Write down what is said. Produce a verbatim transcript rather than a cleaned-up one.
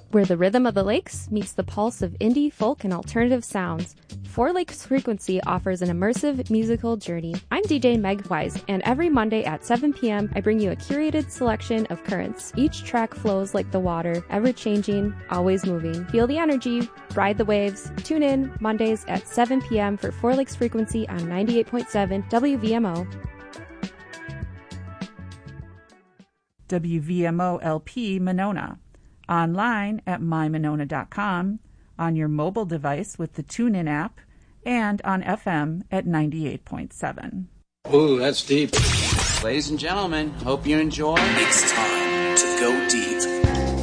where the rhythm of the lakes meets the pulse of indie, folk, and alternative sounds. Four Lakes Frequency offers an immersive musical journey. I'm D J Meg Wise, and every Monday at seven p.m. I bring you a curated selection of currents. Each track flows like the water, ever-changing, always moving. Feel the energy, ride the waves. Tune in Mondays at seven p.m. for Four Lakes Frequency on ninety-eight point seven W V M O. W V M O L P Monona. Online at my monona dot com, on your mobile device with the TuneIn app, and on F M at ninety-eight point seven. Ooh, that's deep. Ladies and gentlemen, hope you enjoy. It's time to go deep.